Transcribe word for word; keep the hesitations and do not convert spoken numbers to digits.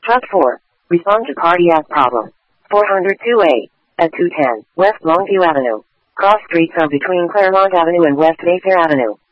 Truck four. Respond to cardiac problem. four oh two A. At two ten. West Longview Avenue. Cross streets are between Claremont Avenue and West Mayfair Avenue.